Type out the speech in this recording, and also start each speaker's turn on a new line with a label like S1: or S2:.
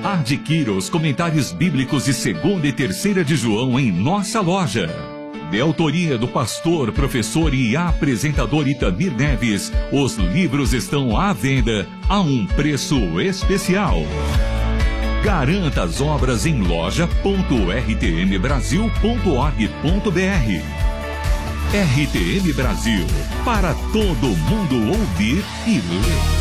S1: Adquira os comentários bíblicos de 2ª e 3ª de João em nossa loja. De autoria do pastor, professor e apresentador Itamir Neves, os livros estão à venda a um preço especial. Garanta as obras em loja.rtmbrasil.org.br. RTM Brasil, para todo mundo ouvir e ler.